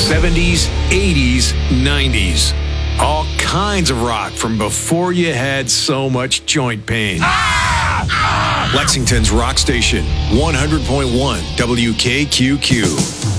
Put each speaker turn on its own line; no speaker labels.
70s, 80s, 90s. All kinds of rock from before you had so much joint pain. Lexington's rock station, 100.1 WKQQ.